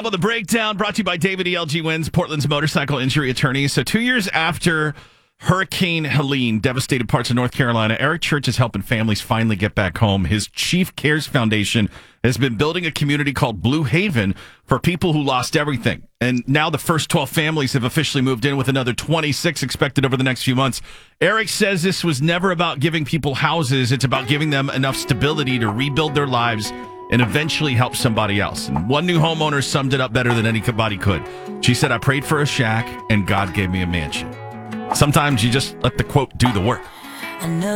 up on the breakdown, brought to you by David ELG Wins, Portland's motorcycle injury attorney. So 2 years after Hurricane Helene devastated parts of North Carolina, Eric Church is helping families finally get back home. His Chief Cares Foundation has been building a community called Blue Haven for people who lost everything. And now the first 12 families have officially moved in, with another 26 expected over the next few months. Eric says this was never about giving people houses. It's about giving them enough stability to rebuild their lives and eventually help somebody else. And one new homeowner summed it up better than anybody could. She said, "I prayed for a shack and God gave me a mansion." Sometimes you just let the quote do the work.